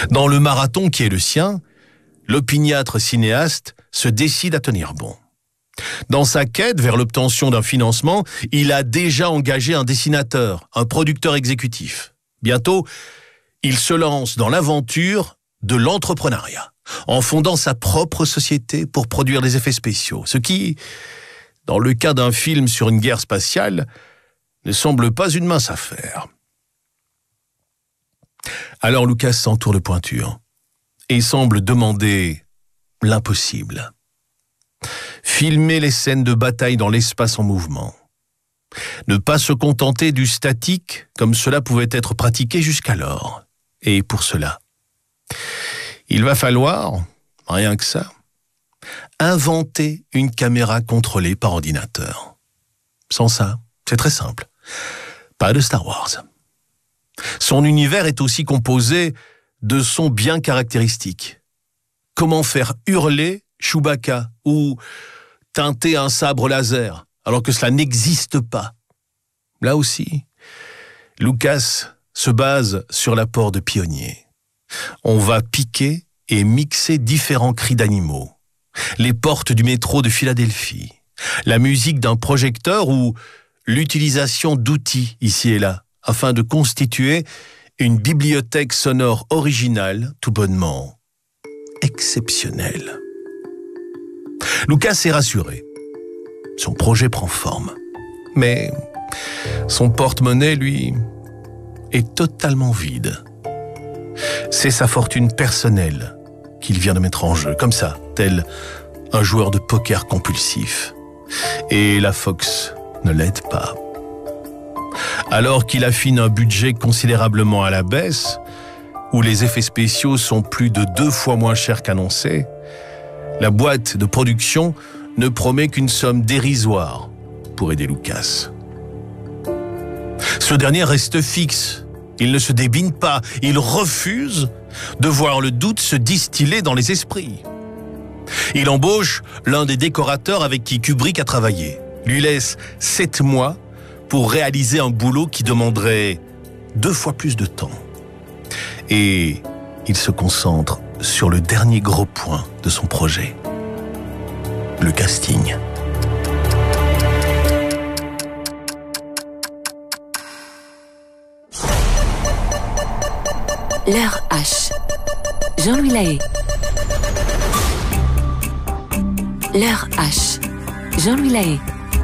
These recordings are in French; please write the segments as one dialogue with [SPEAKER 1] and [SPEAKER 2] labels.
[SPEAKER 1] Dans le marathon qui est le sien, l'opiniâtre cinéaste se décide à tenir bon. Dans sa quête vers l'obtention d'un financement, il a déjà engagé un dessinateur, un producteur exécutif. Bientôt, il se lance dans l'aventure de l'entrepreneuriat, en fondant sa propre société pour produire des effets spéciaux, ce qui, dans le cas d'un film sur une guerre spatiale, ne semble pas une mince affaire. Alors Lucas s'entoure de pointure et semble demander l'impossible. Filmer les scènes de bataille dans l'espace en mouvement. Ne pas se contenter du statique comme cela pouvait être pratiqué jusqu'alors. Et pour cela, il va falloir, rien que ça, inventer une caméra contrôlée par ordinateur. Sans ça, c'est très simple. Pas de Star Wars. Son univers est aussi composé de sons bien caractéristiques. Comment faire hurler Chewbacca ou teinter un sabre laser alors que cela n'existe pas? Là aussi, Lucas se base sur l'apport de pionniers. On va piquer et mixer différents cris d'animaux. Les portes du métro de Philadelphie, la musique d'un projecteur ou l'utilisation d'outils ici et là, afin de constituer une bibliothèque sonore originale, tout bonnement exceptionnelle. Lucas est rassuré. Son projet prend forme. Mais son porte-monnaie, lui, est totalement vide. C'est sa fortune personnelle qu'il vient de mettre en jeu, comme ça, tel un joueur de poker compulsif. Et la Fox ne l'aide pas. Alors qu'il affine un budget considérablement à la baisse, où les effets spéciaux sont plus de 2 fois moins chers qu'annoncé, la boîte de production ne promet qu'une somme dérisoire pour aider Lucas. Ce dernier reste fixe. Il ne se débine pas. Il refuse de voir le doute se distiller dans les esprits. Il embauche l'un des décorateurs avec qui Kubrick a travaillé. Lui laisse 7 mois pour réaliser un boulot qui demanderait 2 fois plus de temps. Et il se concentre sur le dernier gros point de son projet, le casting.
[SPEAKER 2] L'heure H. Jean-Louis Lahaye. L'heure H. Jean-Louis Lahaye.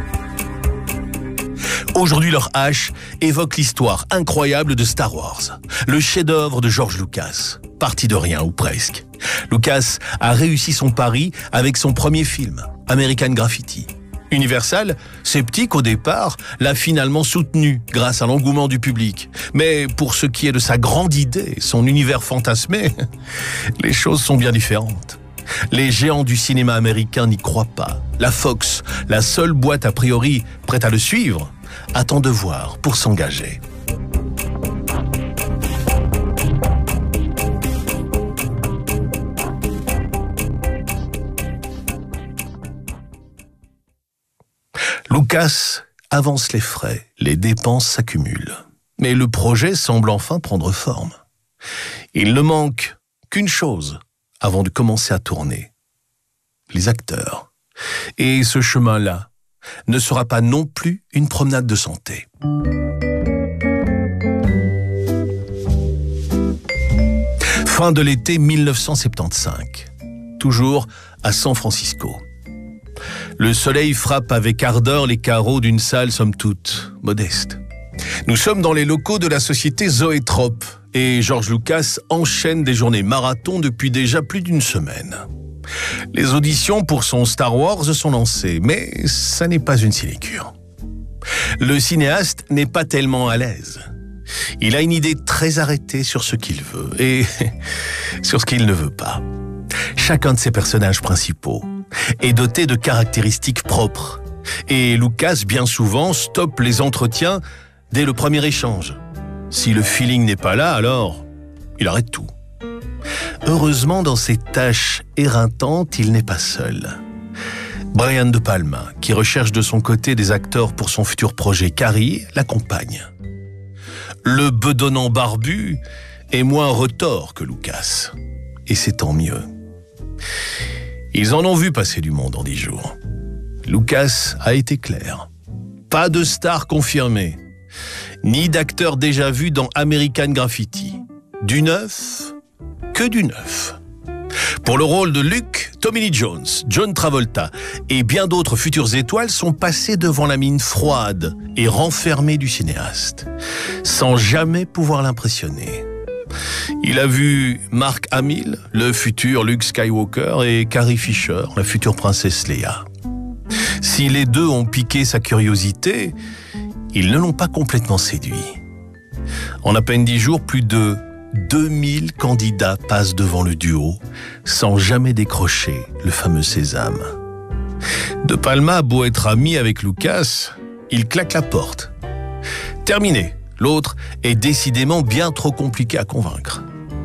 [SPEAKER 1] Aujourd'hui, l'heure H évoque l'histoire incroyable de Star Wars, le chef-d'œuvre de George Lucas, parti de rien ou presque. Lucas a réussi son pari avec son premier film, American Graffiti. Universal, sceptique au départ, l'a finalement soutenu grâce à l'engouement du public. Mais pour ce qui est de sa grande idée, son univers fantasmé, les choses sont bien différentes. Les géants du cinéma américain n'y croient pas. La Fox, la seule boîte a priori prête à le suivre, attend de voir pour s'engager. Lucas avance les frais, les dépenses s'accumulent. Mais le projet semble enfin prendre forme. Il ne manque qu'une chose avant de commencer à tourner. Les acteurs. Et ce chemin-là ne sera pas non plus une promenade de santé. Fin de l'été 1975. Toujours à San Francisco. Le soleil frappe avec ardeur les carreaux d'une salle somme toute modeste. Nous sommes dans les locaux de la société Zoétrope et George Lucas enchaîne des journées marathon depuis déjà plus d'1 semaine. Les auditions pour son Star Wars sont lancées, mais ça n'est pas une sinécure. Le cinéaste n'est pas tellement à l'aise. Il a une idée très arrêtée sur ce qu'il veut et sur ce qu'il ne veut pas. Chacun de ses personnages principaux est doté de caractéristiques propres. Et Lucas, bien souvent, stoppe les entretiens dès le premier échange. Si le feeling n'est pas là, alors il arrête tout. Heureusement, dans ces tâches éreintantes, il n'est pas seul. Brian De Palma, qui recherche de son côté des acteurs pour son futur projet Carrie, l'accompagne. Le bedonnant barbu est moins retors que Lucas. Et c'est tant mieux. Ils en ont vu passer du monde en 10 jours. Lucas a été clair. Pas de star confirmée, ni d'acteur déjà vu dans American Graffiti. Du neuf, que du neuf. Pour le rôle de Luke, Tommy Lee Jones, John Travolta et bien d'autres futures étoiles sont passés devant la mine froide et renfermée du cinéaste, sans jamais pouvoir l'impressionner. Il a vu Mark Hamill, le futur Luke Skywalker, et Carrie Fisher, la future princesse Leia. Si les deux ont piqué sa curiosité, ils ne l'ont pas complètement séduit. En à peine 10 jours, plus de 2000 candidats passent devant le duo, sans jamais décrocher le fameux sésame. De Palma a beau être ami avec Lucas, il claque la porte. Terminé, l'autre est décidément bien trop compliqué à convaincre.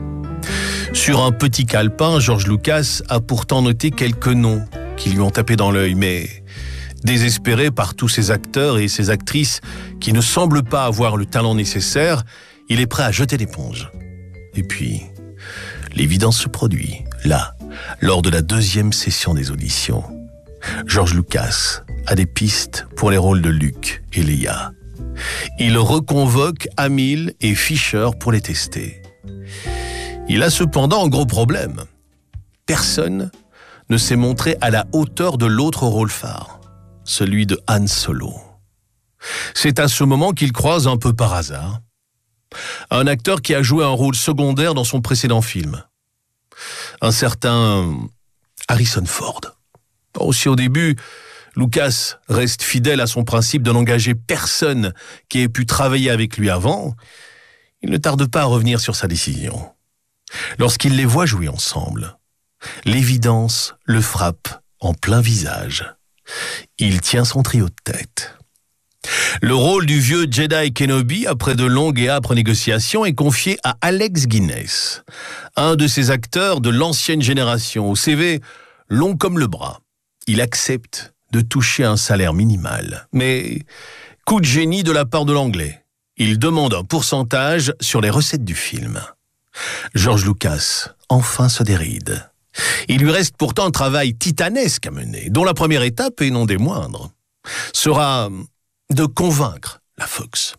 [SPEAKER 1] Sur un petit calepin, George Lucas a pourtant noté quelques noms qui lui ont tapé dans l'œil, mais désespéré par tous ces acteurs et ces actrices qui ne semblent pas avoir le talent nécessaire, il est prêt à jeter l'éponge. Et puis, l'évidence se produit, là, lors de la 2e session des auditions. George Lucas a des pistes pour les rôles de Luke et Leia. Il reconvoque Hamill et Fisher pour les tester. Il a cependant un gros problème. Personne ne s'est montré à la hauteur de l'autre rôle phare, celui de Han Solo. C'est à ce moment qu'il croise un peu par hasard un acteur qui a joué un rôle secondaire dans son précédent film, un certain Harrison Ford. Aussi au début, Lucas reste fidèle à son principe de n'engager personne qui ait pu travailler avec lui avant. Il ne tarde pas à revenir sur sa décision. Lorsqu'il les voit jouer ensemble, l'évidence le frappe en plein visage. Il tient son trio de tête. Le rôle du vieux Jedi Kenobi, après de longues et âpres négociations, est confié à Alex Guinness, un de ces acteurs de l'ancienne génération, au CV long comme le bras. Il accepte de toucher un salaire minimal. Mais coup de génie de la part de l'anglais. Il demande un pourcentage sur les recettes du film. George Lucas, enfin, se déride. Il lui reste pourtant un travail titanesque à mener, dont la première étape, et non des moindres, sera de convaincre la Fox.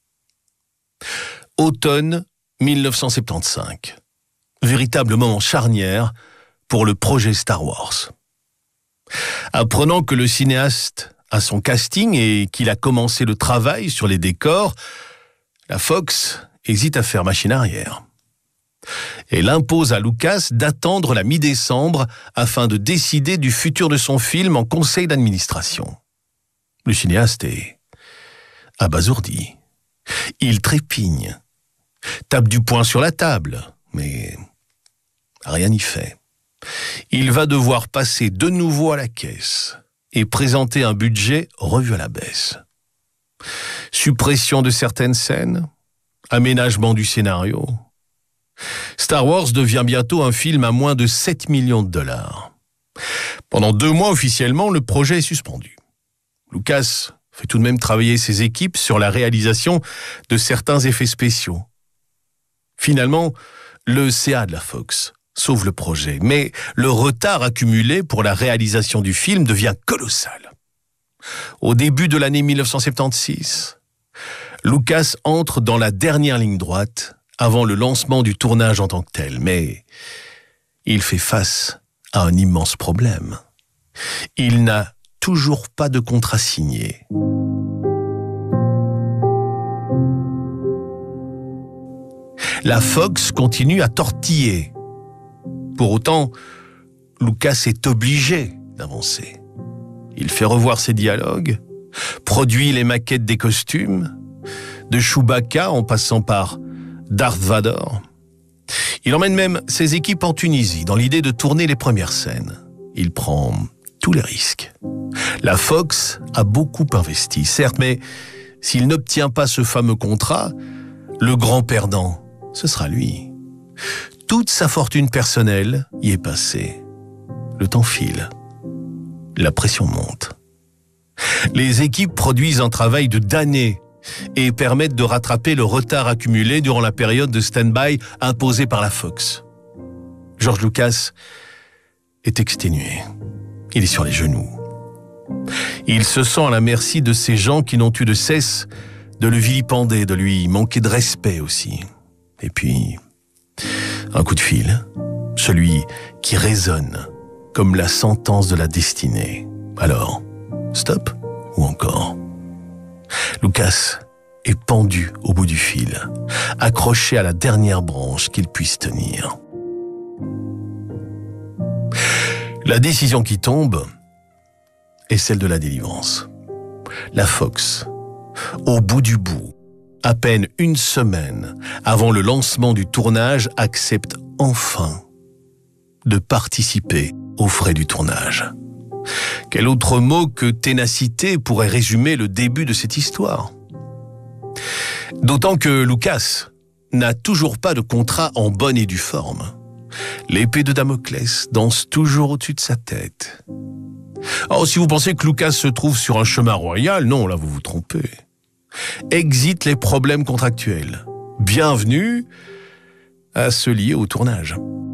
[SPEAKER 1] Automne 1975. Véritable moment charnière pour le projet Star Wars. Apprenant que le cinéaste a son casting et qu'il a commencé le travail sur les décors, la Fox hésite à faire machine arrière. Elle impose à Lucas d'attendre la mi-décembre afin de décider du futur de son film en conseil d'administration. Le cinéaste est abasourdi. Il trépigne, tape du poing sur la table, mais rien n'y fait. Il va devoir passer de nouveau à la caisse et présenter un budget revu à la baisse. Suppression de certaines scènes, aménagement du scénario. Star Wars devient bientôt un film à moins de 7 millions de dollars. Pendant 2 mois officiellement, le projet est suspendu. Lucas fait tout de même travailler ses équipes sur la réalisation de certains effets spéciaux. Finalement, le CA de la Fox sauve le projet, mais le retard accumulé pour la réalisation du film devient colossal. Au début de l'année 1976, Lucas entre dans la dernière ligne droite avant le lancement du tournage en tant que tel, mais il fait face à un immense problème. Il n'a toujours pas de contrat signé. La Fox continue à tortiller. Pour autant, Lucas est obligé d'avancer. Il fait revoir ses dialogues, produit les maquettes des costumes, de Chewbacca en passant par Darth Vader. Il emmène même ses équipes en Tunisie dans l'idée de tourner les premières scènes. Il prend tous les risques. La Fox a beaucoup investi, certes, mais s'il n'obtient pas ce fameux contrat, le grand perdant, ce sera lui. Toute sa fortune personnelle y est passée. Le temps file. La pression monte. Les équipes produisent un travail de damnés et permettent de rattraper le retard accumulé durant la période de stand-by imposée par la Fox. George Lucas est exténué. Il est sur les genoux. Il se sent à la merci de ces gens qui n'ont eu de cesse de le vilipender, de lui manquer de respect aussi. Et puis, un coup de fil, celui qui résonne comme la sentence de la destinée. Alors, stop ou encore? Lucas est pendu au bout du fil, accroché à la dernière branche qu'il puisse tenir. La décision qui tombe est celle de la délivrance. La Fox, au bout du bout, à peine une semaine avant le lancement du tournage, accepte enfin de participer aux frais du tournage. Quel autre mot que ténacité pourrait résumer le début de cette histoire? D'autant que Lucas n'a toujours pas de contrat en bonne et due forme. L'épée de Damoclès danse toujours au-dessus de sa tête. Or, si vous pensez que Lucas se trouve sur un chemin royal, non, là vous vous trompez. Exit les problèmes contractuels. Bienvenue à se lier au tournage.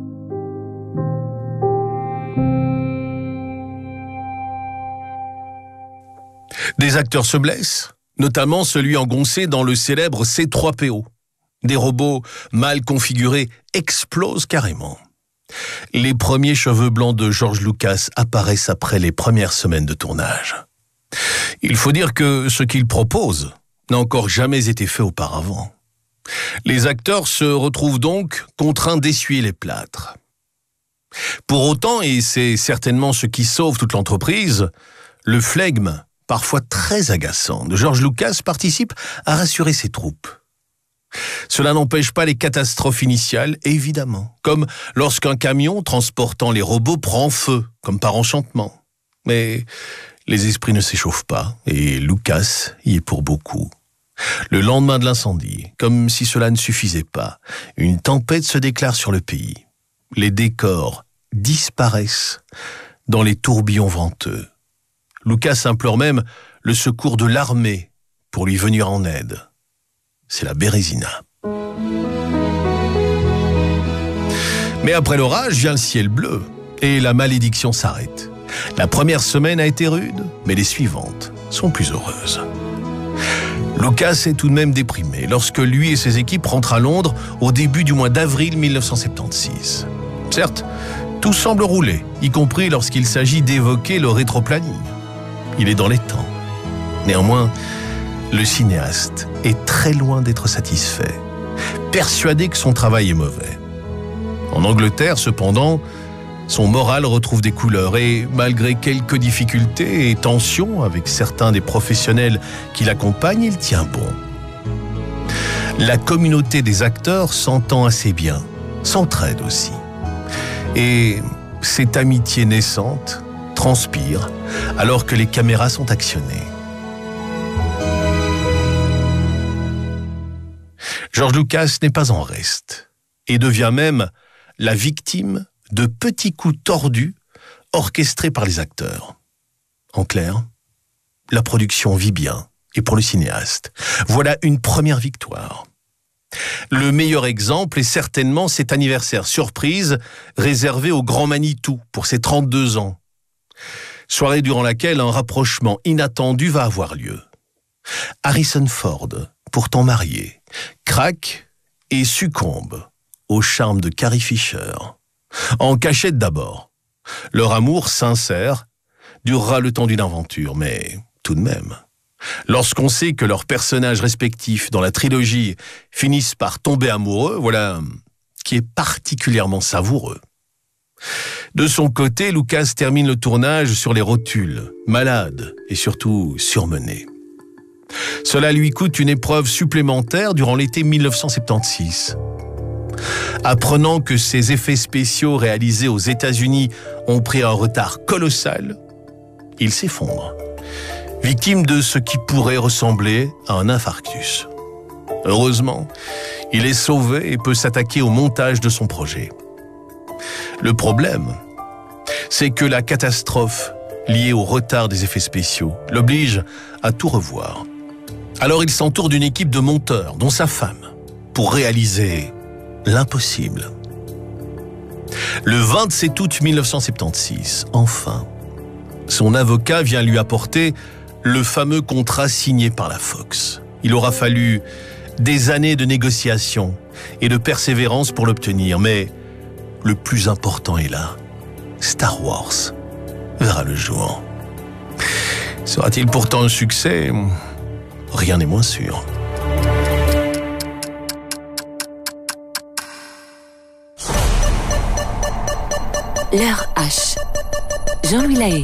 [SPEAKER 1] Des acteurs se blessent, notamment celui engoncé dans le célèbre C3PO. Des robots mal configurés explosent carrément. Les premiers cheveux blancs de George Lucas apparaissent après les premières semaines de tournage. Il faut dire que ce qu'il propose n'a encore jamais été fait auparavant. Les acteurs se retrouvent donc contraints d'essuyer les plâtres. Pour autant, et c'est certainement ce qui sauve toute l'entreprise, le flegme, parfois très agaçant, de George Lucas participe à rassurer ses troupes. Cela n'empêche pas les catastrophes initiales, évidemment, comme lorsqu'un camion transportant les robots prend feu, comme par enchantement. Mais les esprits ne s'échauffent pas, et Lucas y est pour beaucoup. Le lendemain de l'incendie, comme si cela ne suffisait pas, une tempête se déclare sur le pays. Les décors disparaissent dans les tourbillons venteux. Lucas implore même le secours de l'armée pour lui venir en aide. C'est la Bérésina. Mais après l'orage vient le ciel bleu et la malédiction s'arrête. La première semaine a été rude, mais les suivantes sont plus heureuses. Lucas est tout de même déprimé lorsque lui et ses équipes rentrent à Londres au début du mois d'avril 1976. Certes, tout semble rouler, y compris lorsqu'il s'agit d'évoquer le rétroplanning. Il est dans les temps. Néanmoins, le cinéaste est très loin d'être satisfait, persuadé que son travail est mauvais. En Angleterre, cependant, son moral retrouve des couleurs et, malgré quelques difficultés et tensions avec certains des professionnels qui l'accompagnent, il tient bon. La communauté des acteurs s'entend assez bien, s'entraide aussi. Et cette amitié naissante transpire alors que les caméras sont actionnées. George Lucas n'est pas en reste et devient même la victime de petits coups tordus orchestrés par les acteurs. En clair, la production vit bien, et pour le cinéaste, voilà une première victoire. Le meilleur exemple est certainement cet anniversaire surprise réservé au Grand Manitou pour ses 32 ans. Soirée durant laquelle un rapprochement inattendu va avoir lieu. Harrison Ford, pourtant marié, craque et succombe au charme de Carrie Fisher. En cachette d'abord. Leur amour sincère durera le temps d'une aventure, mais tout de même. Lorsqu'on sait que leurs personnages respectifs dans la trilogie finissent par tomber amoureux, voilà qui est particulièrement savoureux. De son côté, Lucas termine le tournage sur les rotules, malade et surtout surmené. Cela lui coûte une épreuve supplémentaire durant l'été 1976. Apprenant que ses effets spéciaux réalisés aux États-Unis ont pris un retard colossal, il s'effondre, victime de ce qui pourrait ressembler à un infarctus. Heureusement, il est sauvé et peut s'attaquer au montage de son projet. Le problème, c'est que la catastrophe liée au retard des effets spéciaux l'oblige à tout revoir. Alors il s'entoure d'une équipe de monteurs, dont sa femme, pour réaliser l'impossible. Le 27 août 1976, enfin, son avocat vient lui apporter le fameux contrat signé par la Fox. Il aura fallu des années de négociations et de persévérance pour l'obtenir, mais le plus important est là. Star Wars verra le jour. Sera-t-il pourtant un succès ? Rien n'est moins sûr.
[SPEAKER 2] L'heure H. Jean-Louis Lahaye.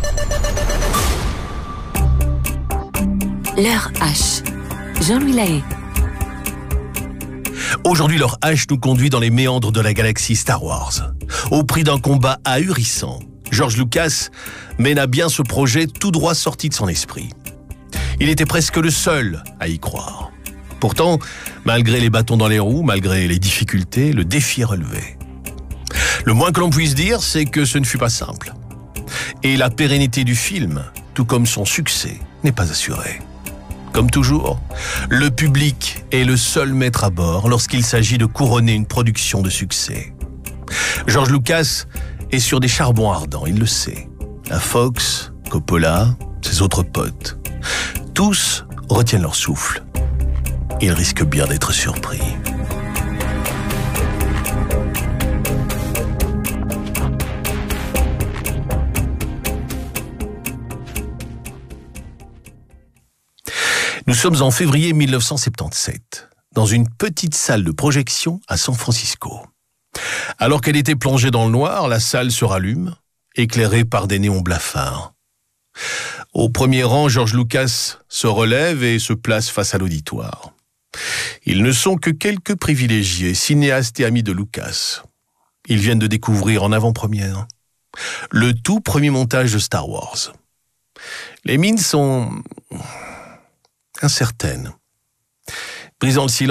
[SPEAKER 2] L'heure H. Jean-Louis Lahaye.
[SPEAKER 1] Aujourd'hui, l'heure H nous conduit dans les méandres de la galaxie Star Wars. Au prix d'un combat ahurissant, George Lucas mène à bien ce projet tout droit sorti de son esprit. Il était presque le seul à y croire. Pourtant, malgré les bâtons dans les roues, malgré les difficultés, le défi est relevé. Le moins que l'on puisse dire, c'est que ce ne fut pas simple. Et la pérennité du film, tout comme son succès, n'est pas assurée. Comme toujours, le public est le seul maître à bord lorsqu'il s'agit de couronner une production de succès. George Lucas est sur des charbons ardents, il le sait. La Fox, Coppola, ses autres potes, tous retiennent leur souffle. Ils risquent bien d'être surpris. Nous sommes en février 1977, dans une petite salle de projection à San Francisco. Alors qu'elle était plongée dans le noir, la salle se rallume, éclairée par des néons blafards. Au premier rang, George Lucas se relève et se place face à l'auditoire. Ils ne sont que quelques privilégiés, cinéastes et amis de Lucas. Ils viennent de découvrir en avant-première le tout premier montage de Star Wars. Les mines sont incertaines. Brisant le silence,